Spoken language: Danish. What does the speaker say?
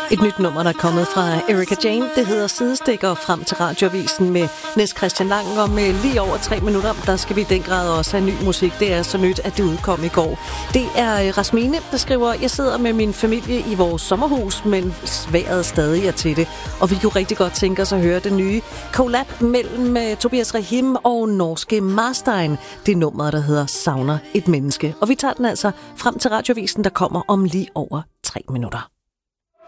Et nyt nummer, der er kommet fra Erika Jane. Det hedder Sidestikker frem til radioavisen med Niels Christian Lang. Og med lige over 3 minutter, der skal vi i den grad også have ny musik. Det er så nyt, at det udkom i går. Det er Rasmine, der skriver: jeg sidder med min familie i vores sommerhus, men vejret stadig er til det. Og vi kunne rigtig godt tænke os at høre det nye collab mellem Tobias Rahim og norske Marstein. Det er nummeret, der hedder Savner et menneske. Og vi tager den altså frem til radioavisen, der kommer om lige over 3 minutter.